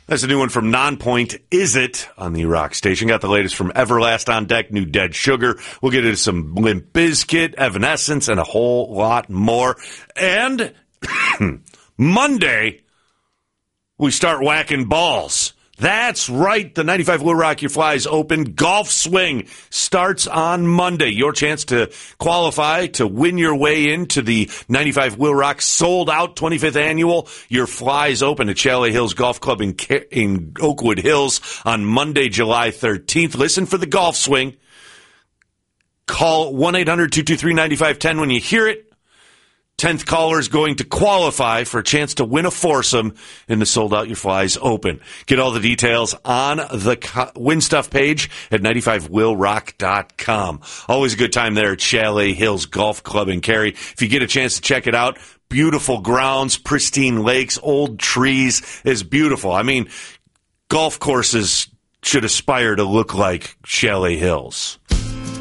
That's a new one from Nonpoint, Is It, on the Rock Station. Got the latest from Everlast on deck, new Dead Sugar. We'll get into some Limp Bizkit, Evanescence, and a whole lot more. And Monday, we start whacking balls. That's right. The 95 Will Rock Your Flies Open Golf Swing starts on Monday. Your chance to qualify to win your way into the 95 Will Rock sold out 25th annual Your Flies Open at Chalet Hills Golf Club in Oakwood Hills on Monday, July 13th. Listen for the golf swing. Call 1-800-223-9510 when you hear it. 10th caller is going to qualify for a chance to win a foursome in the Sold Out Your Flies Open. Get all the details on the Win Stuff page at 95willrock.com. Always a good time there at Chalet Hills Golf Club in Cary. If you get a chance to check it out, beautiful grounds, pristine lakes, old trees is beautiful. I mean, golf courses should aspire to look like Chalet Hills.